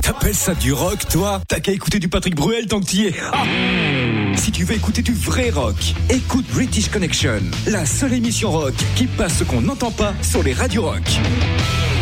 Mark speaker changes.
Speaker 1: T'appelles ça du rock, toi? T'as qu'à écouter du Patrick Bruel tant que t'y es. Ah, si tu veux écouter du vrai rock, écoute British Connection, la seule émission rock qui passe ce qu'on n'entend pas sur les radios rock.